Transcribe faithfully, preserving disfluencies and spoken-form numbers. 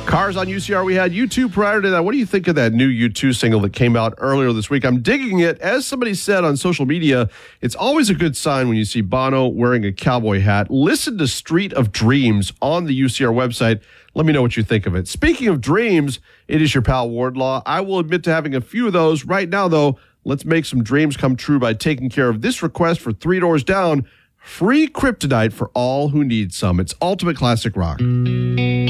Cars on U C R. We had U two prior to that. What do you think of that new U two single that came out earlier this week? I'm digging it. As somebody said on social media, it's always a good sign when you see Bono wearing a cowboy hat. Listen to Street of Dreams on the U C R website. Let me know what you think of it. Speaking of dreams, it is your pal Wardlaw. I will admit to having a few of those. Right now, though, let's make some dreams come true by taking care of this request for Three Doors Down. Free kryptonite for all who need some. It's Ultimate Classic Rock.